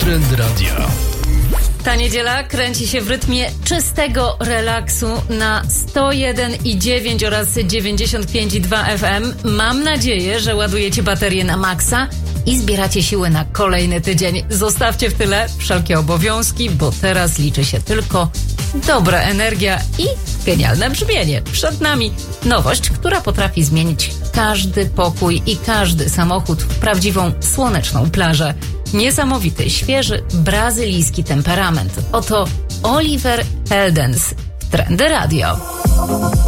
Trend Radio. Ta niedziela kręci się w rytmie czystego relaksu na 101,9 oraz 95,2 FM. Mam nadzieję, że ładujecie baterię na maksa i zbieracie siły na kolejny tydzień. Zostawcie w tyle wszelkie obowiązki, bo teraz liczy się tylko dobra energia i genialne brzmienie. Przed nami nowość, która potrafi zmienić każdy pokój i każdy samochód w prawdziwą słoneczną plażę. Niesamowity, świeży, brazylijski temperament. Oto Oliver Heldens. Trendy Radio.